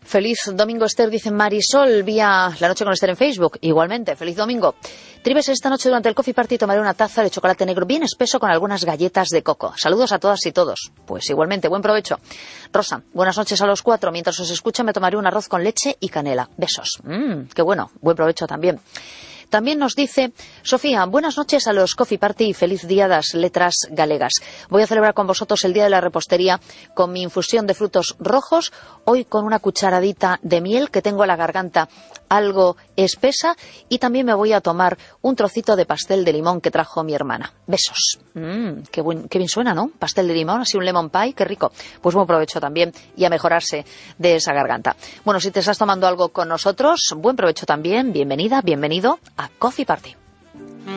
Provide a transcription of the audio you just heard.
Feliz domingo, Esther, dice Marisol, vía La Noche con Esther en Facebook. Igualmente, feliz domingo. Tribes, esta noche durante el Coffee Party tomaré una taza de chocolate negro bien espeso con algunas galletas de coco. Saludos a todas y todos. Pues igualmente, buen provecho. Rosa, buenas noches a los 4. Mientras os escucho me tomaré un arroz con leche y canela. Besos. Qué bueno, buen provecho también. También nos dice Sofía, buenas noches a los Coffee Party y feliz día das letras galegas. Voy a celebrar con vosotros el día de la repostería con mi infusión de frutos rojos, hoy con una cucharadita de miel que tengo a la garganta algo espesa, y también me voy a tomar un trocito de pastel de limón que trajo mi hermana. Besos. Qué bien suena, ¿no? Pastel de limón, así un lemon pie, qué rico. Pues buen provecho también y a mejorarse de esa garganta. Bueno, si te estás tomando algo con nosotros, buen provecho también, bienvenida, bienvenido a Coffee Party.